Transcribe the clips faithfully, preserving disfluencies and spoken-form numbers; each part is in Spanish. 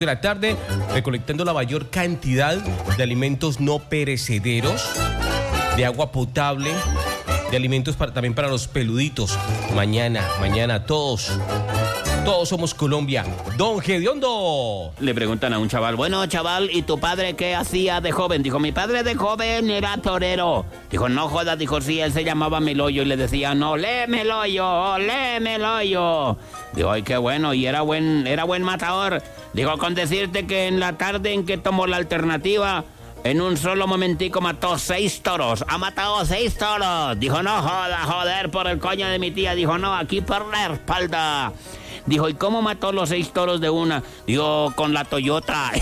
de la tarde, recolectando la mayor cantidad de alimentos no perecederos, de agua potable, de alimentos para, también para los peluditos. Mañana, mañana, todos, todos somos Colombia. Don Gediondo. Le preguntan a un chaval, bueno, chaval, ¿y tu padre qué hacía de joven? Dijo, mi padre de joven era torero. Dijo, no jodas, dijo, sí, él se llamaba Meloyo y le decía, no, lee Meloyo, lee Meloyo. Dijo, ay, qué bueno, y era buen, era buen matador. Dijo, con decirte que en la tarde en que tomó la alternativa, en un solo momentico mató seis toros. Ha matado seis toros. Dijo, no joda, joder, por el coño de mi tía. Dijo, no, aquí por la espalda. Dijo, ¿y cómo mató los seis toros de una? Dijo, con la Toyota.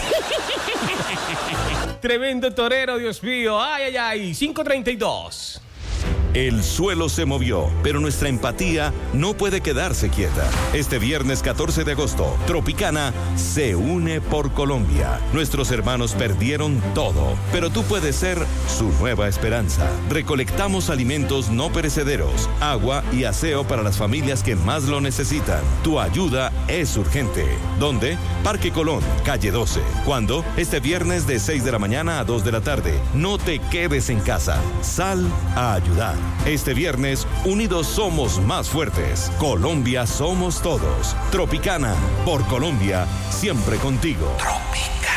Tremendo torero, Dios mío. Ay, ay, ay. cinco treinta y dos. El suelo se movió, pero nuestra empatía no puede quedarse quieta. Este viernes catorce de agosto, Tropicana se une por Colombia. Nuestros hermanos perdieron todo, pero tú puedes ser su nueva esperanza. Recolectamos alimentos no perecederos, agua y aseo para las familias que más lo necesitan. Tu ayuda es urgente. ¿Dónde? Parque Colón, calle doce. ¿Cuándo? Este viernes de seis de la mañana a dos de la tarde. No te quedes en casa. Sal a ayudar. Este viernes, unidos somos más fuertes. Colombia somos todos. Tropicana, por Colombia, siempre contigo. Tropicana.